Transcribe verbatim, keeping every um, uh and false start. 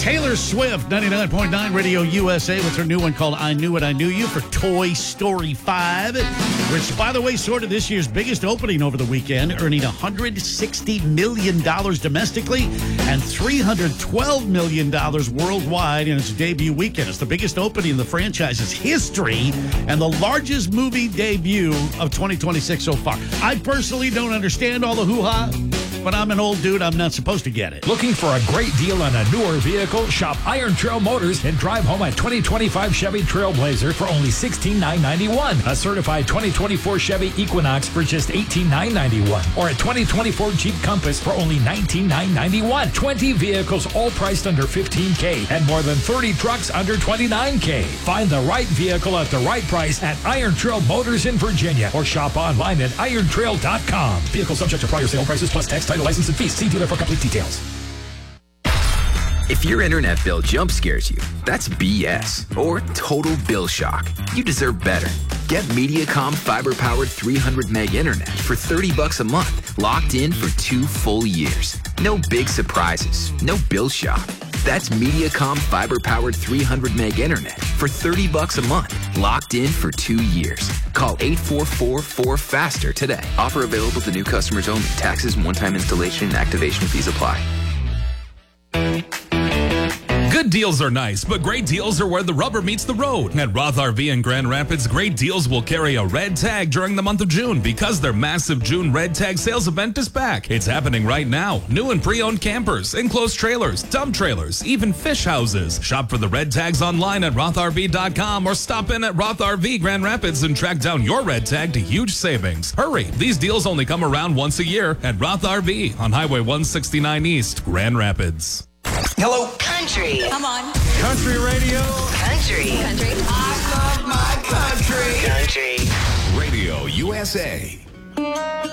Taylor Swift, ninety-nine point nine Radio U S A with her new one called I Knew It, I Knew You for Toy Story five, which, by the way, sorted this year's biggest opening over the weekend, earning one hundred sixty million dollars domestically and three hundred twelve million dollars worldwide in its debut weekend. It's the biggest opening in the franchise's history and the largest movie debut of twenty twenty-six so far. I personally don't understand all the hoo-ha, but I'm an old dude. I'm not supposed to get it. Looking for a great deal on a newer vehicle? Shop Iron Trail Motors and drive home a twenty twenty-five Chevy Trailblazer for only sixteen thousand nine hundred ninety-one dollars. A certified twenty twenty-four Chevy Equinox for just eighteen thousand nine hundred ninety-one dollars. Or a twenty twenty-four Jeep Compass for only nineteen thousand nine hundred ninety-one dollars. twenty vehicles all priced under fifteen thousand dollars and more than thirty trucks under twenty-nine thousand dollars. Find the right vehicle at the right price at Iron Trail Motors in Virginia or shop online at iron trail dot com. Vehicle subject to prior sale prices plus tax, title, license, and fees. See dealer for complete details. If your internet bill jump scares you, that's B S or total bill shock. You deserve better. Get Mediacom fiber-powered three hundred meg internet for thirty bucks a month, locked in for two full years. No big surprises, no bill shock. That's Mediacom fiber-powered three hundred meg internet for thirty bucks a month, locked in for two years. Call eight four four, four faster today. Offer available to new customers only. Taxes and one-time installation and activation fees apply. Good deals are nice, but great deals are where the rubber meets the road. At Roth R V in Grand Rapids, great deals will carry a red tag during the month of June because their massive June red tag sales event is back. It's happening right now. New and pre-owned campers, enclosed trailers, dump trailers, even fish houses. Shop for the red tags online at roth r v dot com or stop in at Roth R V Grand Rapids and track down your red tag to huge savings. Hurry, these deals only come around once a year at Roth R V on Highway one sixty-nine East, Grand Rapids. Hello. Country. Come on. Country radio. Country. Country. I love my country. Country. Radio U S A.